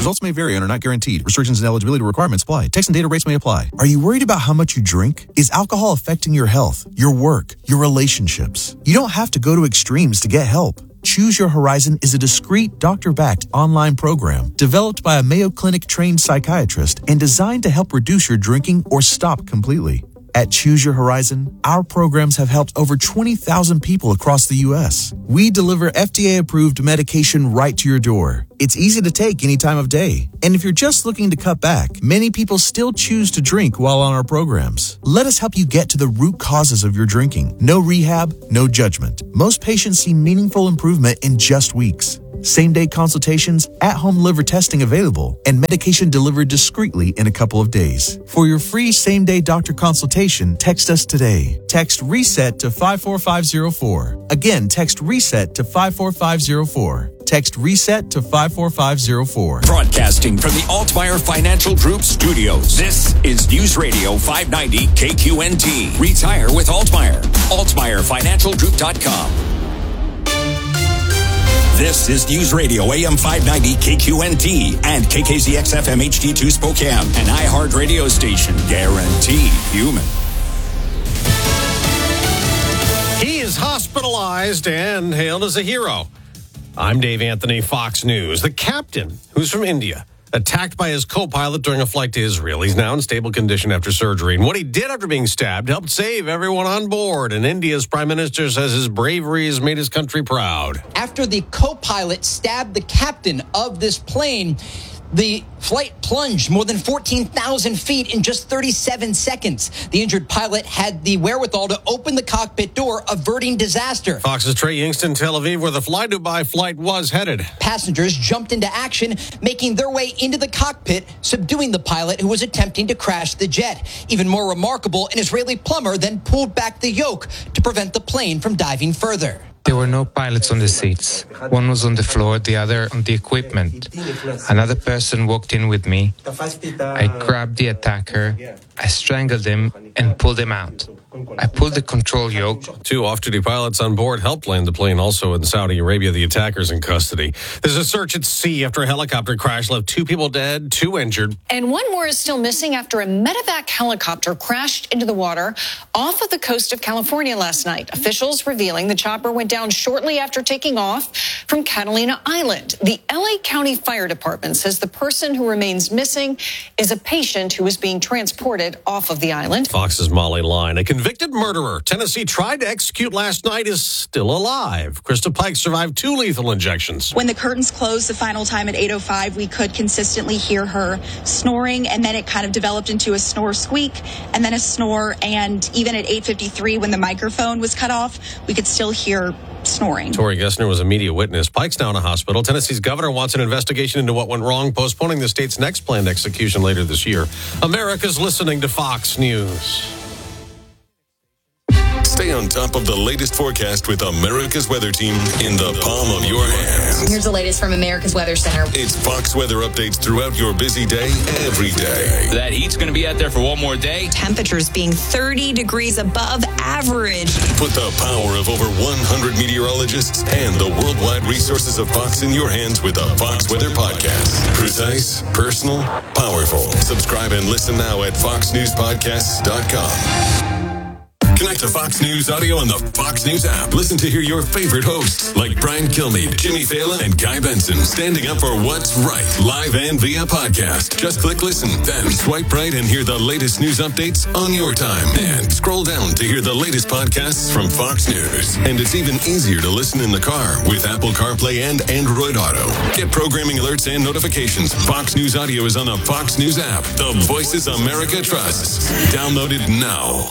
Results may vary and are not guaranteed. Restrictions and eligibility requirements apply. Text and data rates may apply. Are you worried about how much you drink? Is alcohol affecting your health, your work, your relationships? You don't have to go to extremes to get help. Choose Your Horizon is a discreet, doctor-backed online program developed by a Mayo Clinic-trained psychiatrist and designed to help reduce your drinking or stop completely. At Choose Your Horizon, our programs have helped over 20,000 people across the U.S. We deliver FDA-approved medication right to your door. It's easy to take any time of day. And if you're just looking to cut back, many people still choose to drink while on our programs. Let us help you get to the root causes of your drinking. No rehab, no judgment. Most patients see meaningful improvement in just weeks. Same-day consultations, at-home liver testing available, and medication delivered discreetly in a couple of days. For your free same-day doctor consultation, text us today. Text RESET to 54504. Again, text RESET to 54504. Text RESET to 54504. Broadcasting from the Altmeyer Financial Group studios. This is News Radio 590 KQNT. Retire with Altmeyer. AltmeyerFinancialGroup.com. This is News Radio AM 590 KQNT and KKZX-FM HD2 Spokane, an iHeart radio station guaranteed human. He is hospitalized and hailed as a hero. I'm Dave Anthony, Fox News. The captain, who's from India, attacked by his co-pilot during a flight to Israel. He's now in stable condition after surgery. And what he did after being stabbed helped save everyone on board. And India's prime minister says his bravery has made his country proud. After the co-pilot stabbed the captain of this plane, the flight plunged more than 14,000 feet in just 37 seconds. The injured pilot had the wherewithal to open the cockpit door, averting disaster. Fox's Trey Youngston, Tel Aviv, where the Fly Dubai flight was headed. Passengers jumped into action, making their way into the cockpit, subduing the pilot who was attempting to crash the jet. Even more remarkable, an Israeli plumber then pulled back the yoke to prevent the plane from diving further. There were no pilots on the seats. One was on the floor, the other on the equipment. Another person walked in with me. I grabbed the attacker, I strangled him, and pulled him out. I pulled the control yoke. 2 off-duty pilots on board helped land the plane. Also in Saudi Arabia, the attacker's in custody. There's a search at sea after a helicopter crash left 2 people dead, 2 injured. And 1 more is still missing after a medevac helicopter crashed into the water off of the coast of California last night. Officials revealing the chopper went down shortly after taking off from Catalina Island. The LA County Fire Department says the person who remains missing is a patient who is being transported off of the island. Fox's Molly Line. A convicted murderer Tennessee tried to execute last night is still alive. Krista Pike survived 2 lethal injections. When the curtains closed the final time at 8:05, we could consistently hear her snoring, and then it kind of developed into a snore squeak, and then a snore, and even at 8:53, when the microphone was cut off, we could still hear snoring. Tori Gessner was a media witness. Pike's now in a hospital. Tennessee's governor wants an investigation into what went wrong, postponing the state's next planned execution later this year. America's listening to Fox News. Stay on top of the latest forecast with America's Weather Team in the palm of your hand. Here's the latest from America's Weather Center. It's Fox weather updates throughout your busy day, every day. That heat's going to be out there for one more day. Temperatures being 30 degrees above average. Put the power of over 100 meteorologists and the worldwide resources of Fox in your hands with the Fox Weather Podcast. Precise, personal, powerful. Subscribe and listen now at foxnewspodcasts.com. Connect to Fox News Audio on the Fox News app. Listen to hear your favorite hosts like Brian Kilmeade, Jimmy Fallon, and Guy Benson standing up for what's right, live and via podcast. Just click listen, then swipe right and hear the latest news updates on your time. And scroll down to hear the latest podcasts from Fox News. And it's even easier to listen in the car with Apple CarPlay and Android Auto. Get programming alerts and notifications. Fox News Audio is on the Fox News app. The voices America trusts. Download it now.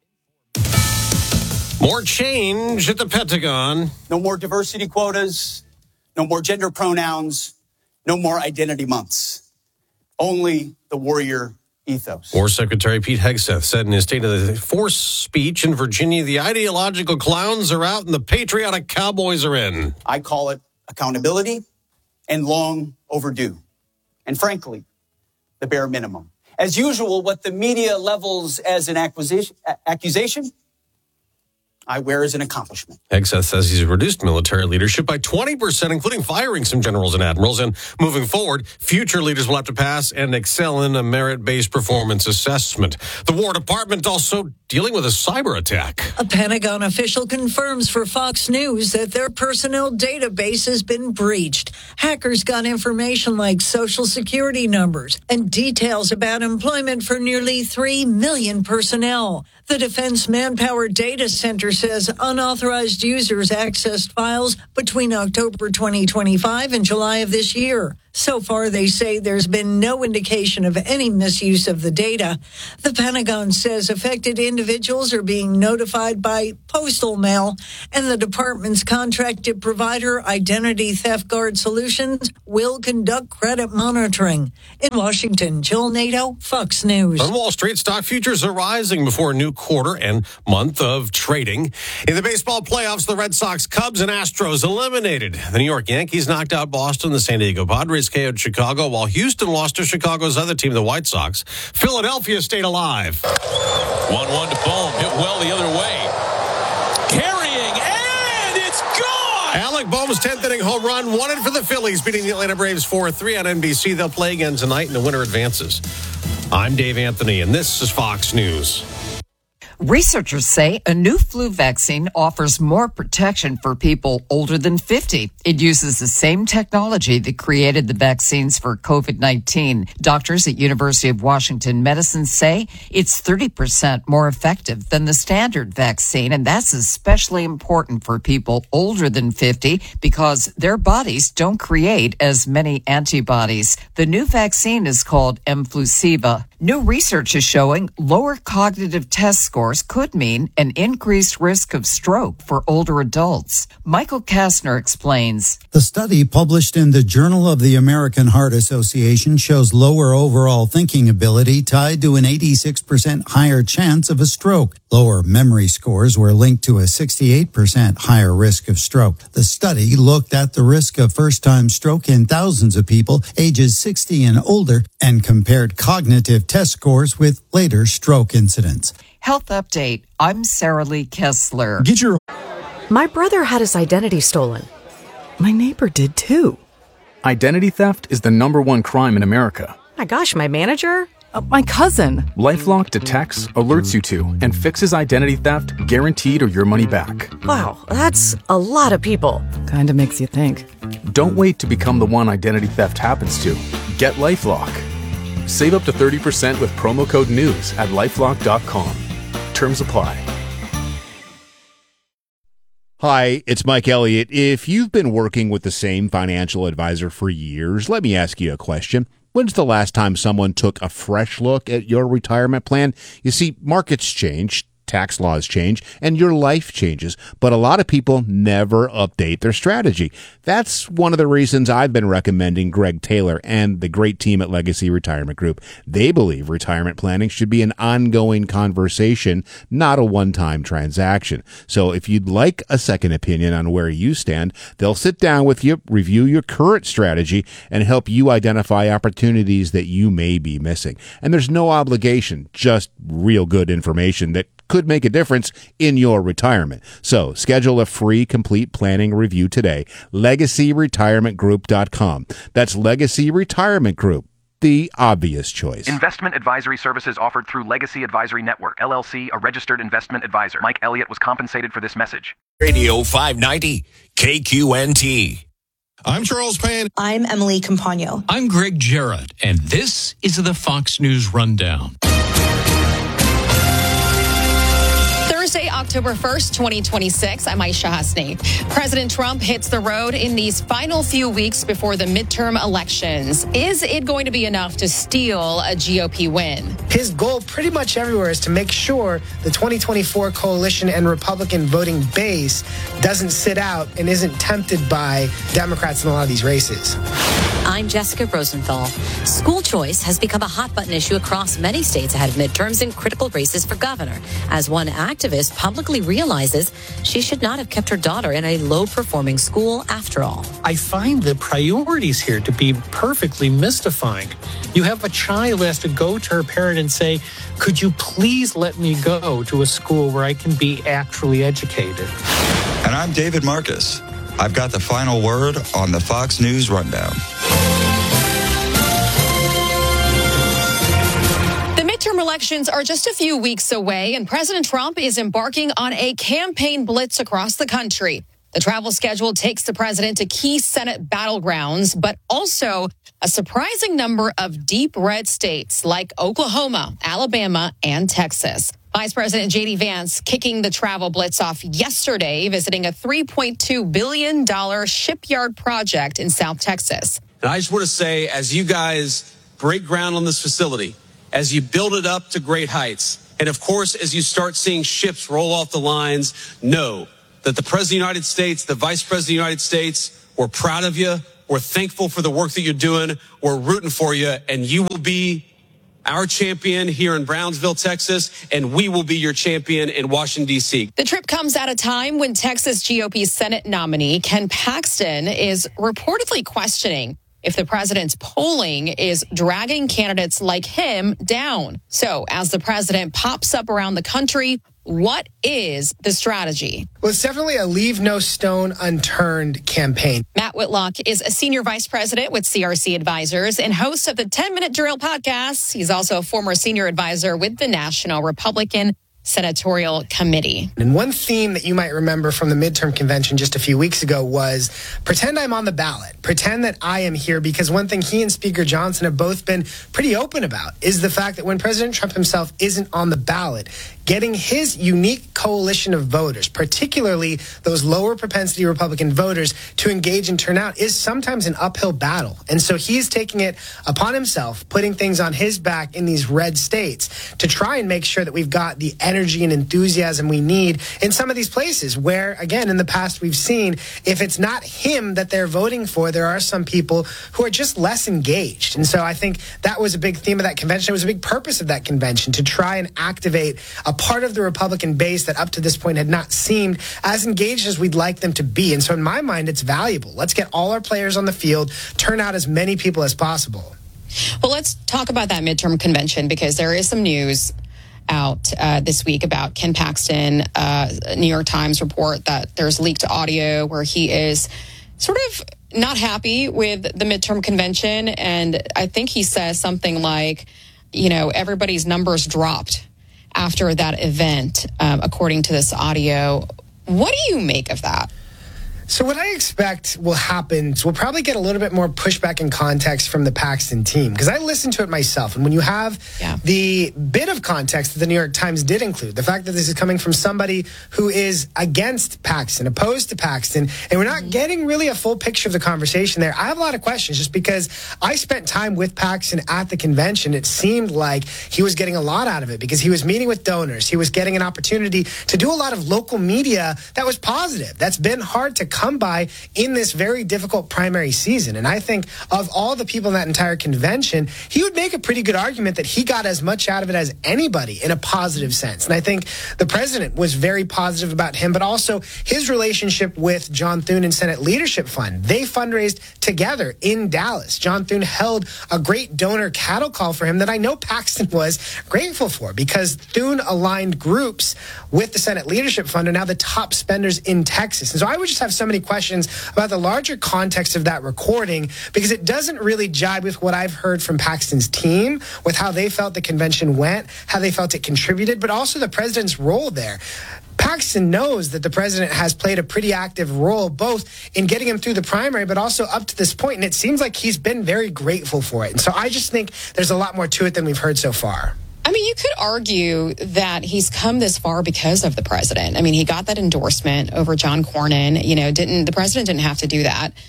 More change at the Pentagon. No more diversity quotas, no more gender pronouns, no more identity months. Only the warrior ethos. War Secretary Pete Hegseth said in his State of the Force speech in Virginia, the ideological clowns are out and the patriotic cowboys are in. I call it accountability and long overdue. And frankly, the bare minimum. As usual, what the media levels as an accusation I wear as an accomplishment. Hegseth says he's reduced military leadership by 20%, including firing some generals and admirals. And moving forward, future leaders will have to pass and excel in a merit-based performance assessment. The War Department also dealing with a cyber attack. A Pentagon official confirms for Fox News that their personnel database has been breached. Hackers got information like social security numbers and details about employment for nearly 3 million personnel. The Defense Manpower Data Center says unauthorized users accessed files between October 2025 and July of this year. So far, they say there's been no indication of any misuse of the data. The Pentagon says affected individuals are being notified by postal mail, and the department's contracted provider, Identity Theft Guard Solutions, will conduct credit monitoring. In Washington, Jill Nato, Fox News. On Wall Street, stock futures are rising before a new quarter and month of trading. In the baseball playoffs, the Red Sox, Cubs, and Astros eliminated. The New York Yankees knocked out Boston. The San Diego Padres KO'd Chicago, while Houston lost to Chicago's other team, the White Sox. Philadelphia stayed alive. 1-1 to Bohm. Hit well the other way. Carrying, and it's gone! Alec Bohm's 10th inning home run won it for the Phillies, beating the Atlanta Braves 4-3 on NBC. They'll play again tonight, and the winner advances. I'm Dave Anthony, and this is Fox News. Researchers say a new flu vaccine offers more protection for people older than 50. It uses the same technology that created the vaccines for COVID-19. Doctors at University of Washington Medicine say it's 30% more effective than the standard vaccine, and that's especially important for people older than 50 because their bodies don't create as many antibodies. The new vaccine is called Mflusiva. New research is showing lower cognitive test scores could mean an increased risk of stroke for older adults. Michael Kastner explains. The study published in the Journal of the American Heart Association shows lower overall thinking ability tied to an 86% higher chance of a stroke. Lower memory scores were linked to a 68% higher risk of stroke. The study looked at the risk of first-time stroke in thousands of people ages 60 and older and compared cognitive test scores with later stroke incidents. Health Update. I'm Sarah Lee Kessler. My brother had his identity stolen. My neighbor did too. Identity theft is the #1 crime in America. My gosh, my manager? My cousin. LifeLock detects, alerts you to, and fixes identity theft guaranteed or your money back. Wow, that's a lot of people. Kinda makes you think. Don't wait to become the one identity theft happens to. Get LifeLock. Save up to 30% with promo code NEWS at LifeLock.com. Terms apply. Hi, it's Mike Elliott. If you've been working with the same financial advisor for years, let me ask you a question. When's the last time someone took a fresh look at your retirement plan? You see, markets change, tax laws change, and your life changes, but a lot of people never update their strategy. That's one of the reasons I've been recommending Greg Taylor and the great team at Legacy Retirement Group. They believe retirement planning should be an ongoing conversation, not a one-time transaction. So if you'd like a second opinion on where you stand, they'll sit down with you, review your current strategy, and help you identify opportunities that you may be missing. And there's no obligation, just real good information that could make a difference in your retirement. So schedule a free complete planning review today. LegacyRetirementGroup.com. That's Legacy Retirement Group, the obvious choice. Investment advisory services offered through Legacy Advisory Network, LLC, a registered investment advisor. Mike Elliott was compensated for this message. Radio 590, KQNT. I'm Charles Payne. I'm Emily Campagno. I'm Greg Jarrett, and this is the Fox News Rundown. Thursday, October 1st, 2026. I'm Aisha Hasni. President Trump hits the road in these final few weeks before the midterm elections. Is it going to be enough to steal a GOP win? His goal pretty much everywhere is to make sure the 2024 coalition and Republican voting base doesn't sit out and isn't tempted by Democrats in a lot of these races. I'm Jessica Rosenthal. School choice has become a hot-button issue across many states ahead of midterms in critical races for governor, as one activist publicly realizes she should not have kept her daughter in a low-performing school after all. I find the priorities here to be perfectly mystifying. You have a child who has to go to her parent and say, could you please let me go to a school where I can be actually educated? And I'm David Marcus. I've got the final word on the Fox News Rundown. The midterm elections are just a few weeks away, and President Trump is embarking on a campaign blitz across the country. The travel schedule takes the president to key Senate battlegrounds, but also a surprising number of deep red states like Oklahoma, Alabama, and Texas. Vice President J.D. Vance kicking the travel blitz off yesterday, visiting a $3.2 billion shipyard project in South Texas. And I just want to say, as you guys break ground on this facility, as you build it up to great heights, and of course, as you start seeing ships roll off the lines, know that the President of the United States, the Vice President of the United States, we're proud of you. We're thankful for the work that you're doing. We're rooting for you, and you will be our champion here in Brownsville, Texas, and we will be your champion in Washington, D.C. The trip comes at a time when Texas GOP Senate nominee Ken Paxton is reportedly questioning if the president's polling is dragging candidates like him down. So as the president pops up around the country, what is the strategy? Well, it's definitely a leave no stone unturned campaign. Matt Whitlock is a senior vice president with CRC Advisors and host of the 10-Minute Drill podcast. He's also a former senior advisor with the National Republican Senatorial Committee. And one theme that you might remember from the midterm convention just a few weeks ago was pretend I'm on the ballot, pretend that I am here, because one thing he and Speaker Johnson have both been pretty open about is the fact that when President Trump himself isn't on the ballot, getting his unique coalition of voters, particularly those lower propensity Republican voters, to engage and turn out is sometimes an uphill battle. And so he's taking it upon himself, putting things on his back in these red states to try and make sure that we've got the energy and enthusiasm we need in some of these places where, again, in the past we've seen if it's not him that they're voting for, there are some people who are just less engaged. And so I think that was a big theme of that convention. It was a big purpose of that convention to try and activate a part of the Republican base that up to this point had not seemed as engaged as we'd like them to be. And so in my mind, it's valuable. Let's get all our players on the field, turn out as many people as possible. Well, let's talk about that midterm convention because there is some news out this week about Ken Paxton. New York Times report that there's leaked audio where he is sort of not happy with the midterm convention. And I think he says something like, you know, everybody's numbers dropped after that event, according to this audio. What do you make of that? So what I expect will happen is we'll probably get a little bit more pushback and context from the Paxton team, because I listened to it myself. And when you have the bit of context that the New York Times did include, the fact that this is coming from somebody who is against Paxton, opposed to Paxton, and we're not getting really a full picture of the conversation there, I have a lot of questions just because I spent time with Paxton at the convention. It seemed like he was getting a lot out of it because he was meeting with donors. He was getting an opportunity to do a lot of local media that was positive. That's been hard to come by in this very difficult primary season. And I think of all the people in that entire convention, he would make a pretty good argument that he got as much out of it as anybody in a positive sense. And I think the president was very positive about him, but also his relationship with John Thune and Senate Leadership Fund. They fundraised together in Dallas. John Thune held a great donor cattle call for him that I know Paxton was grateful for, because Thune aligned groups with the Senate Leadership Fund are now the top spenders in Texas. And so I would just have so many questions about the larger context of that recording, because it doesn't really jibe with what I've heard from Paxton's team, with how they felt the convention went, how they felt it contributed, but also the president's role there. Paxton knows that the president has played a pretty active role both in getting him through the primary, but also up to this point, and it seems like he's been very grateful for it. And so I just think there's a lot more to it than we've heard so far. I mean, you could argue that he's come this far because of the president. I mean, he got that endorsement over John Cornyn. You know, the president didn't have to do that.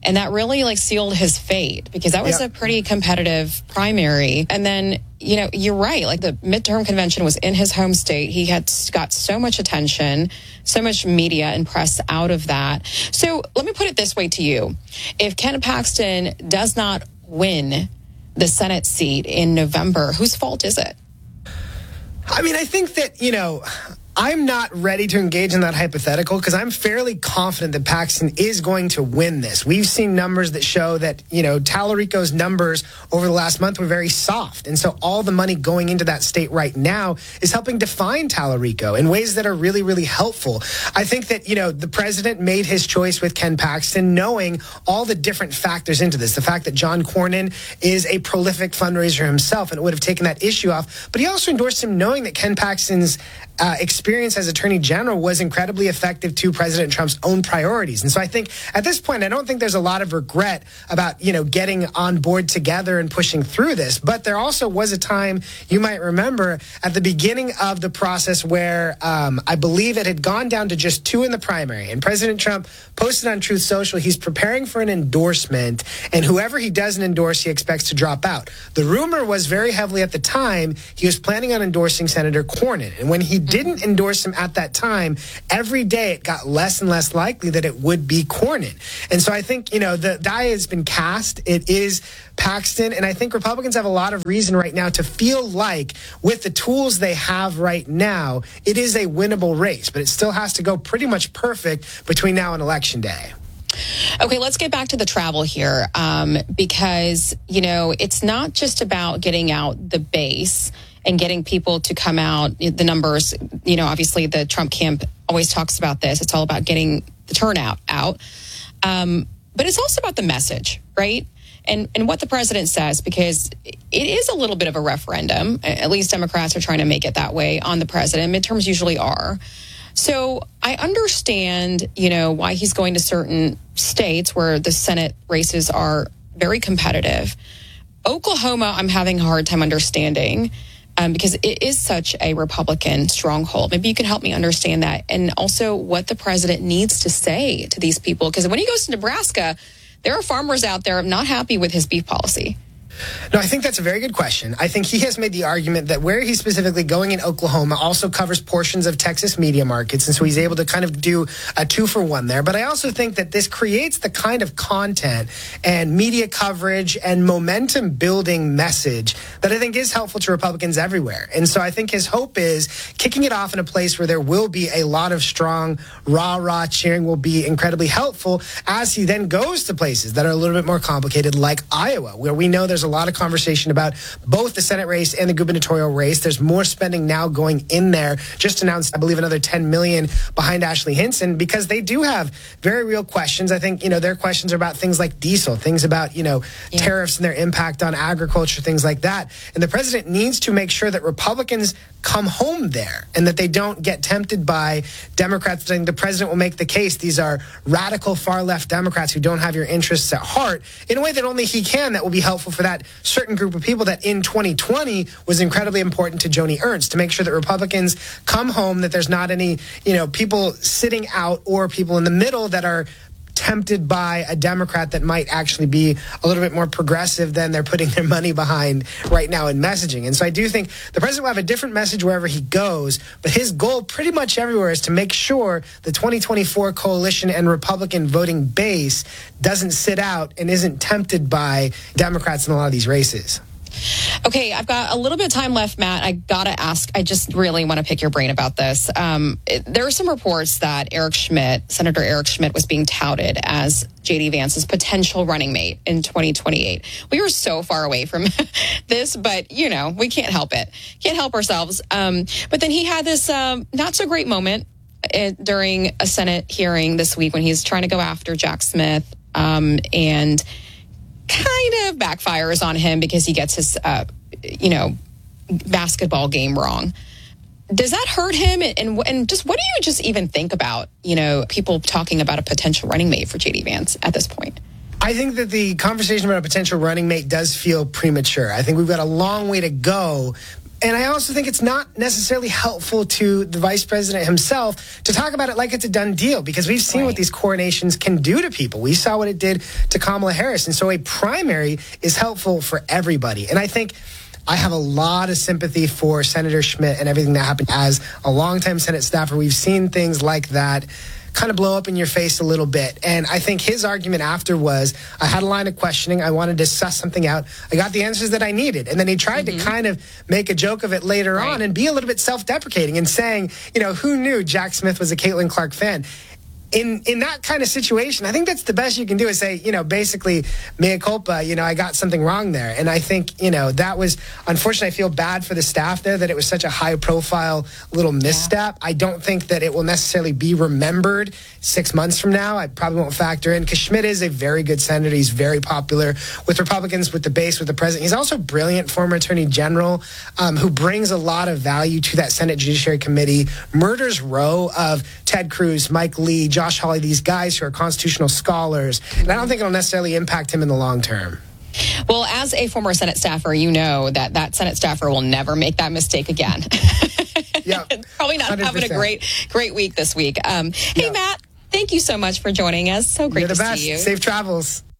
And that really sealed his fate because that was a pretty competitive primary. And then, you're right. The midterm convention was in his home state. He had got so much attention, so much media and press out of that. So let me put it this way to you. If Ken Paxton does not win the Senate seat in November, whose fault is it? I mean, I think that, I'm not ready to engage in that hypothetical because I'm fairly confident that Paxton is going to win this. We've seen numbers that show that, Tallarico's numbers over the last month were very soft. And so all the money going into that state right now is helping define Tallarico in ways that are really, really helpful. I think that, the president made his choice with Ken Paxton, knowing all the different factors into this. The fact that John Cornyn is a prolific fundraiser himself, and it would have taken that issue off. But he also endorsed him knowing that Ken Paxton's experience as Attorney General was incredibly effective to President Trump's own priorities. And so I think at this point, I don't think there's a lot of regret about, getting on board together and pushing through this. But there also was a time, you might remember, at the beginning of the process where I believe it had gone down to just 2 in the primary. And President Trump posted on Truth Social, he's preparing for an endorsement, and whoever he doesn't endorse, he expects to drop out. The rumor was very heavily at the time, he was planning on endorsing Senator Cornyn. And when he didn't endorse him at that time, every day it got less and less likely that it would be Cornyn. And so I think, the die has been cast. It is Paxton. And I think Republicans have a lot of reason right now to feel like with the tools they have right now, it is a winnable race. But it still has to go pretty much perfect between now and Election Day. Okay, let's get back to the travel here because, it's not just about getting out the base and getting people to come out, the numbers, obviously the Trump camp always talks about this. It's all about getting the turnout out. But it's also about the message, right? And what the president says, because it is a little bit of a referendum. At least Democrats are trying to make it that way on the president. Midterms usually are. So I understand, why he's going to certain states where the Senate races are very competitive. Oklahoma, I'm having a hard time understanding. Because it is such a Republican stronghold. Maybe you can help me understand that. And also what the president needs to say to these people. Because when he goes to Nebraska, there are farmers out there not happy with his beef policy. No, I think that's a very good question. I think he has made the argument that where he's specifically going in Oklahoma also covers portions of Texas media markets. And so he's able to kind of do a 2-for-1 there. But I also think that this creates the kind of content and media coverage and momentum building message that I think is helpful to Republicans everywhere. And so I think his hope is kicking it off in a place where there will be a lot of strong rah-rah cheering will be incredibly helpful as he then goes to places that are a little bit more complicated like Iowa, where we know there's a lot of conversation about both the Senate race and the gubernatorial race. There's more spending now going in there. Just announced, I believe, another $10 million behind Ashley Hinson because they do have very real questions. I think, their questions are about things like diesel, things about, tariffs and their impact on agriculture, things like that. And the president needs to make sure that Republicans come home there and that they don't get tempted by Democrats. I think the president will make the case these are radical far-left Democrats who don't have your interests at heart in a way that only he can that will be helpful for that certain group of people that in 2020 was incredibly important to Joni Ernst to make sure that Republicans come home, that there's not any, people sitting out or people in the middle that are tempted by a Democrat that might actually be a little bit more progressive than they're putting their money behind right now in messaging. And so I do think the president will have a different message wherever he goes, but his goal pretty much everywhere is to make sure the 2024 coalition and Republican voting base doesn't sit out and isn't tempted by Democrats in a lot of these races. Okay, I've got a little bit of time left, Matt. I got to ask, I just really want to pick your brain about this. There are some reports that Senator Eric Schmidt was being touted as J.D. Vance's potential running mate in 2028. We are so far away from this, but, we can't help it. Can't help ourselves. But then he had this not so great moment during a Senate hearing this week when he's trying to go after Jack Smith and kind of backfires on him because he gets his, basketball game wrong. Does that hurt him? And just what do you just even think about, people talking about a potential running mate for J.D. Vance at this point? I think that the conversation about a potential running mate does feel premature. I think we've got a long way to go And I also think it's not necessarily helpful to the vice president himself to talk about it like it's a done deal, because we've seen what these coronations can do to people. We saw what it did to Kamala Harris. And so a primary is helpful for everybody. And I think I have a lot of sympathy for Senator Schmidt and everything that happened. As a longtime Senate staffer, we've seen things like that kind of blow up in your face a little bit. And I think his argument after was, I had a line of questioning. I wanted to suss something out. I got the answers that I needed. And then he tried to kind of make a joke of it later on and be a little bit self-deprecating and saying, who knew Jack Smith was a Caitlin Clark fan? In that kind of situation, I think that's the best you can do is say, basically, mea culpa, I got something wrong there. And I think, that was, unfortunately, I feel bad for the staff there that it was such a high-profile little misstep. I don't think that it will necessarily be remembered 6 months from now. I probably won't factor in, because Schmidt is a very good senator. He's very popular with Republicans, with the base, with the president. He's also a brilliant former attorney general who brings a lot of value to that Senate Judiciary Committee. Murders row of Ted Cruz, Mike Lee, Josh Hawley, these guys who are constitutional scholars. And I don't think it'll necessarily impact him in the long term. Well, as a former Senate staffer, you know that Senate staffer will never make that mistake again. Yeah, probably not 100%. Having a great week this week. Hey, Matt, thank you so much for joining us. So great You're the to best. see you. Safe travels.